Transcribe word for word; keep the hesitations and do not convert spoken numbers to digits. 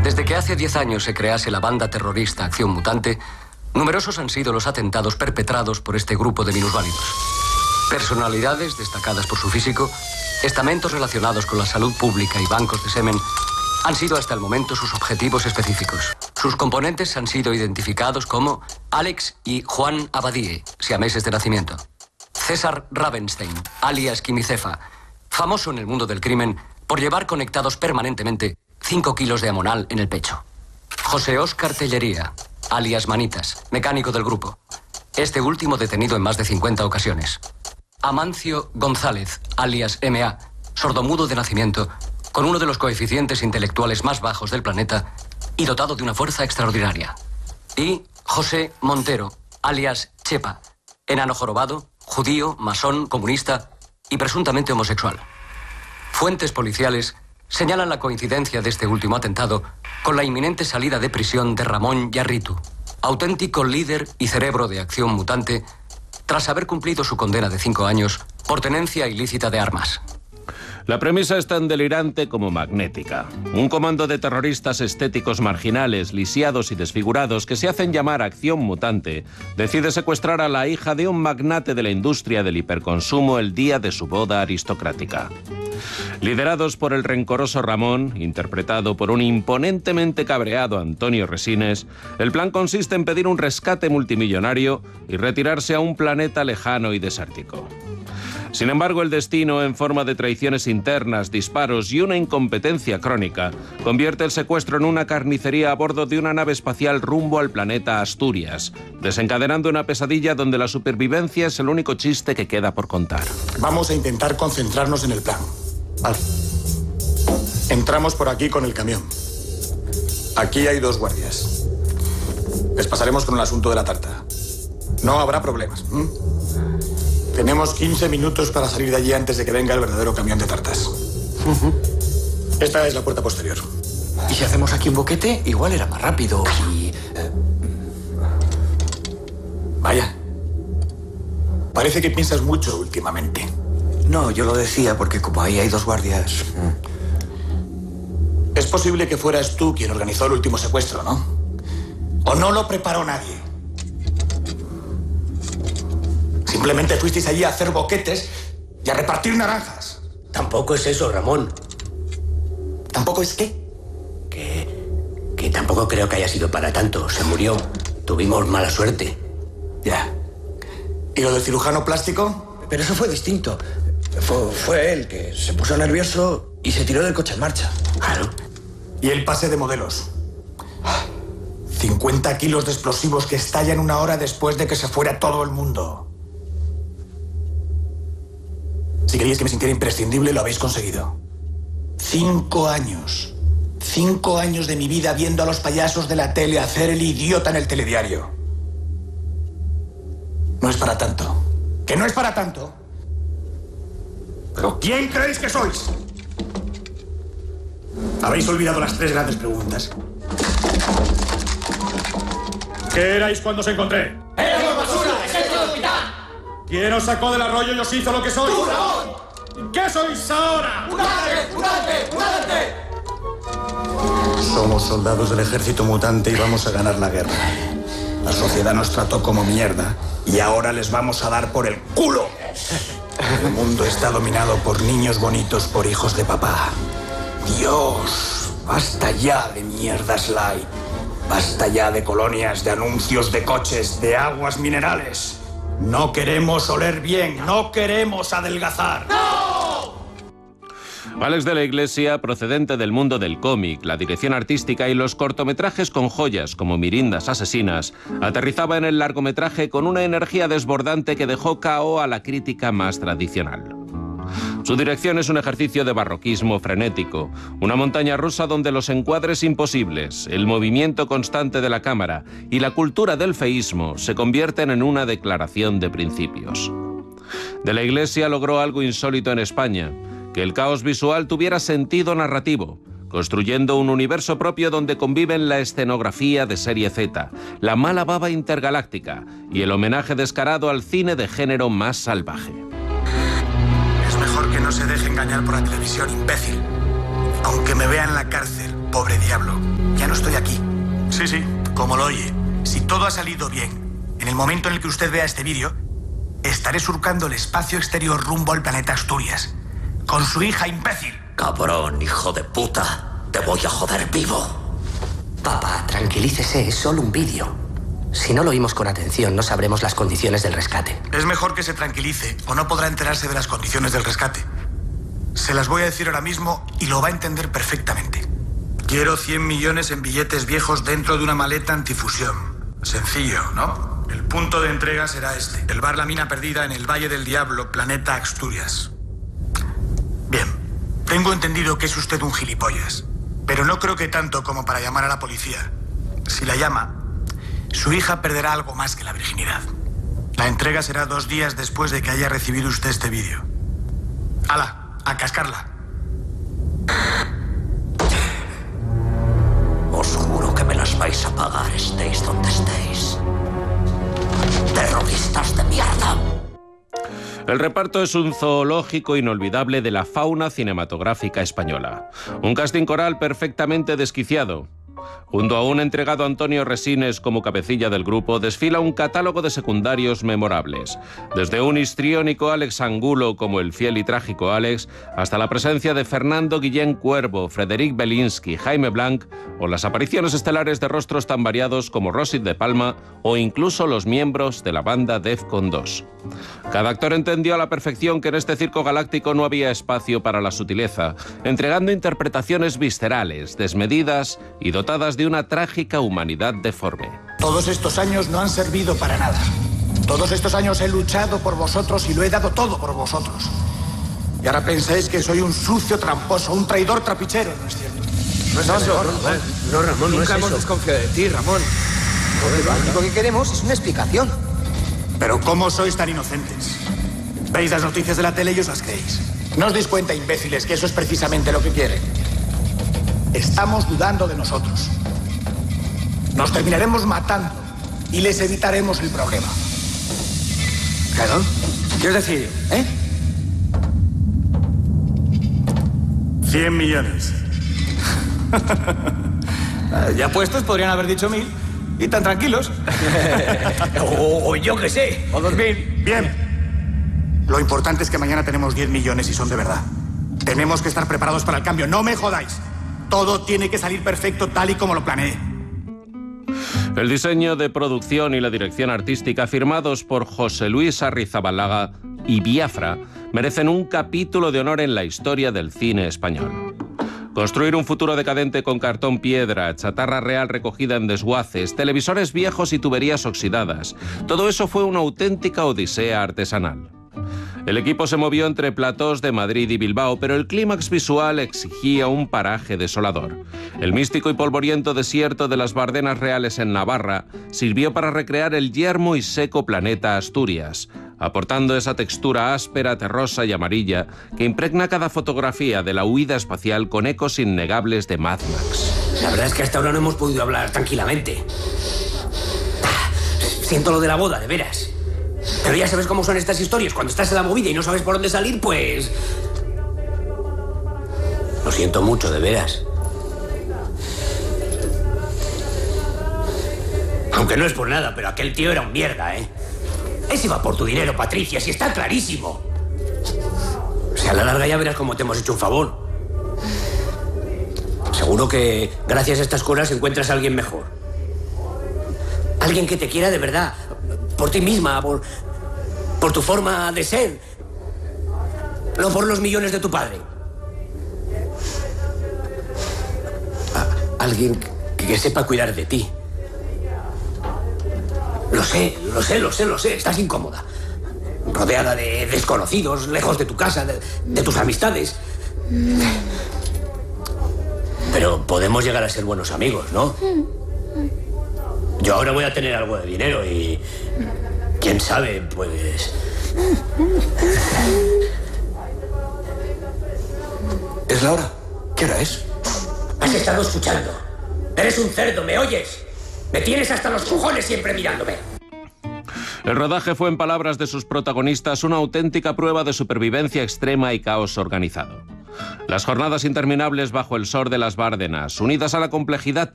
Desde que hace diez años se crease la banda terrorista Acción Mutante, numerosos han sido los atentados perpetrados por este grupo de minusválidos. Personalidades destacadas por su físico, estamentos relacionados con la salud pública y bancos de semen han sido hasta el momento sus objetivos específicos. Sus componentes han sido identificados como Alex y Juan Abadie, siameses de nacimiento. César Ravenstein, alias Quimicefa, famoso en el mundo del crimen por llevar conectados permanentemente cinco kilos de amonal en el pecho. José Óscar Tellería, alias Manitas, mecánico del grupo. Este último detenido en más de cincuenta ocasiones. Amancio González, alias M A, sordomudo de nacimiento, con uno de los coeficientes intelectuales más bajos del planeta y dotado de una fuerza extraordinaria. Y José Montero, alias Chepa, enano jorobado, judío, masón, comunista y presuntamente homosexual. Fuentes policiales señalan la coincidencia de este último atentado con la inminente salida de prisión de Ramón Yarritu, auténtico líder y cerebro de Acción Mutante, tras haber cumplido su condena de cinco años por tenencia ilícita de armas. La premisa es tan delirante como magnética. Un comando de terroristas estéticos marginales, lisiados y desfigurados que se hacen llamar Acción Mutante, decide secuestrar a la hija de un magnate de la industria del hiperconsumo el día de su boda aristocrática. Liderados por el rencoroso Ramón, interpretado por un imponentemente cabreado Antonio Resines, el plan consiste en pedir un rescate multimillonario y retirarse a un planeta lejano y desértico. Sin embargo, el destino, en forma de traiciones internas, disparos y una incompetencia crónica, convierte el secuestro en una carnicería a bordo de una nave espacial rumbo al planeta Asturias, desencadenando una pesadilla donde la supervivencia es el único chiste que queda por contar. Vamos a intentar concentrarnos en el plan. Vale. Entramos por aquí con el camión. Aquí hay dos guardias. Les pasaremos con el asunto de la tarta. No habrá problemas. ¿Mm? Tenemos quince minutos para salir de allí antes de que venga el verdadero camión de tartas. Uh-huh. Esta es la puerta posterior. ¿Y si hacemos aquí un boquete? Igual era más rápido y... Eh... Vaya. Parece que piensas mucho últimamente. No, yo lo decía porque como ahí hay dos guardias... Es posible que fueras tú quien organizó el último secuestro, ¿no? ¿O no lo preparó nadie? Simplemente fuisteis allí a hacer boquetes y a repartir naranjas. Tampoco es eso, Ramón. ¿Tampoco es qué? Que... que tampoco creo que haya sido para tanto. Se murió. Tuvimos mala suerte. Ya. ¿Y lo del cirujano plástico? Pero eso fue distinto. Fue, fue él que se puso nervioso y se tiró del coche en marcha. Claro. ¿Y el pase de modelos? cincuenta kilos de explosivos que estallan una hora después de que se fuera todo el mundo. Si queríais que me sintiera imprescindible, lo habéis conseguido. Cinco años. Cinco años de mi vida viendo a los payasos de la tele hacer el idiota en el telediario. No es para tanto. ¿Que no es para tanto? ¿Pero quién creéis que sois? Habéis olvidado las tres grandes preguntas. ¿Qué erais cuando os encontré? ¡Éramos basura! ¡Ejército de hospital! ¿Quién os sacó de la arroyo y os hizo lo que sois? ¡Tú, Ramón! ¿Qué sois ahora? ¡Un arte! ¡Un arte! ¡Un arte! Somos soldados del ejército mutante y vamos a ganar la guerra. La sociedad nos trató como mierda y ahora les vamos a dar por el culo. El mundo está dominado por niños bonitos, por hijos de papá. Dios, basta ya de mierdas light. Basta ya de colonias, de anuncios de coches, de aguas minerales. No queremos oler bien, no queremos adelgazar. ¡No! Alex de la Iglesia, procedente del mundo del cómic, la dirección artística y los cortometrajes con joyas como Mirindas asesinas, aterrizaba en el largometraje con una energía desbordante que dejó K O a la crítica más tradicional. Su dirección es un ejercicio de barroquismo frenético, una montaña rusa donde los encuadres imposibles, el movimiento constante de la cámara y la cultura del feísmo se convierten en una declaración de principios. De la Iglesia logró algo insólito en España, que el caos visual tuviera sentido narrativo, construyendo un universo propio donde conviven la escenografía de serie Z, la mala baba intergaláctica y el homenaje descarado al cine de género más salvaje. Es mejor que no se deje engañar por la televisión, imbécil. Aunque me vea en la cárcel, Pobre diablo, ya no estoy aquí. Sí, sí, como lo oye. Si todo ha salido bien, en el momento en el que usted vea este vídeo, estaré surcando el espacio exterior rumbo al planeta Asturias. Con su hija, imbécil. Cabrón, hijo de puta. Te voy a joder vivo. Papá, tranquilícese, es solo un vídeo. Si no lo oímos con atención, no sabremos las condiciones del rescate. Es mejor que se tranquilice, o no podrá enterarse de las condiciones del rescate. Se las voy a decir ahora mismo y lo va a entender perfectamente. Quiero cien millones en billetes viejos dentro de una maleta antifusión. Sencillo, ¿no? El punto de entrega será este. El bar La Mina Perdida en el Valle del Diablo, planeta Asturias. Bien, tengo entendido que es usted un gilipollas, pero no creo que tanto como para llamar a la policía. Si la llama, su hija perderá algo más que la virginidad. La entrega será dos días después de que haya recibido usted este vídeo. ¡Hala! ¡A cascarla! Os juro que me las vais a pagar, estéis donde estéis. ¡Terroristas de mierda! El reparto es un zoológico inolvidable de la fauna cinematográfica española. Un casting coral perfectamente desquiciado. Junto a un entregado Antonio Resines como cabecilla del grupo, desfila un catálogo de secundarios memorables. Desde un histriónico Alex Angulo como el fiel y trágico Alex, hasta la presencia de Fernando Guillén Cuervo, Frederic Belinsky, Jaime Blanc, o las apariciones estelares de rostros tan variados como Rosit de Palma o incluso los miembros de la banda Defcon dos. Cada actor entendió a la perfección que en este circo galáctico no había espacio para la sutileza, entregando interpretaciones viscerales, desmedidas y dotadas de una trágica humanidad deforme. Todos estos años no han servido para nada. Todos estos años he luchado por vosotros y lo he dado todo por vosotros. Y ahora pensáis que soy un sucio tramposo, un traidor trapichero, ¿no es cierto? No es eso, Ramón. No, Ramón, no es eso. Nunca hemos desconfiado de ti, Ramón. Lo único que queremos es una explicación. Pero ¿cómo sois tan inocentes? Veis las noticias de la tele y os las creéis. ¿No os dais cuenta, imbéciles, que eso es precisamente lo que quieren? Estamos dudando de nosotros. Nos terminaremos matando y les evitaremos el problema. ¿Perdón? ¿Qué os decir? ¿Eh? Cien millones. Ya puestos podrían haber dicho mil. Y tan tranquilos. o, o yo qué sé. O dos mil. Bien. Lo importante es que mañana tenemos diez millones y son de verdad. Tenemos que estar preparados para el cambio. No me jodáis. Todo tiene que salir perfecto tal y como lo planeé. El diseño de producción y la dirección artística, firmados por José Luis Arrizabalaga y Biafra, merecen un capítulo de honor en la historia del cine español. Construir un futuro decadente con cartón piedra, chatarra real recogida en desguaces, televisores viejos y tuberías oxidadas. Todo eso fue una auténtica odisea artesanal. El equipo se movió entre platós de Madrid y Bilbao, pero el clímax visual exigía un paraje desolador. El místico y polvoriento desierto de las Bardenas Reales en Navarra sirvió para recrear el yermo y seco planeta Asturias, aportando esa textura áspera, terrosa y amarilla que impregna cada fotografía de la huida espacial con ecos innegables de Mad Max. La verdad es que hasta ahora no hemos podido hablar tranquilamente. Siento lo de la boda, de veras. Pero ya sabes cómo son estas historias. Cuando estás en la movida y no sabes por dónde salir, pues... Lo siento mucho, de veras. Aunque no es por nada, pero aquel tío era un mierda, ¿eh? Ese iba por tu dinero, Patricia, si está clarísimo. O sea, a la larga ya verás cómo te hemos hecho un favor. Seguro que gracias a estas cosas encuentras a alguien mejor. Alguien que te quiera de verdad. Por ti misma, por, por tu forma de ser. No por los millones de tu padre. A, alguien que, que sepa cuidar de ti. Lo sé, lo sé, lo sé, lo sé. Estás incómoda. Rodeada de desconocidos, lejos de tu casa, de, de tus amistades. Pero podemos llegar a ser buenos amigos, ¿no? Yo ahora voy a tener algo de dinero y... ¿Quién sabe? Pues... ¿Es la hora? ¿Qué hora es? Has estado escuchando. Eres un cerdo, ¿me oyes? Me tienes hasta los cojones siempre mirándome. El rodaje fue, en palabras de sus protagonistas, una auténtica prueba de supervivencia extrema y caos organizado. Las jornadas interminables bajo el sol de las Bárdenas, unidas a la complejidad